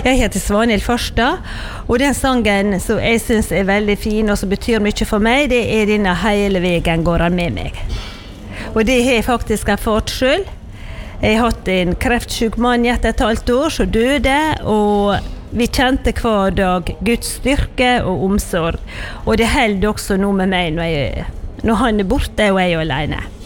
Jeg heter Svanhild Farstad, og den sangen som jeg synes veldig fin og som betyr mye for meg, det denne hele veien går han med meg. Og det har jeg faktisk erfart selv. Jeg har hatt en kreftsyk mann i 1,5 år som døde, og vi kjente hver dag Guds styrke og omsorg. Og det holder også noe med meg når han borte og jeg alene.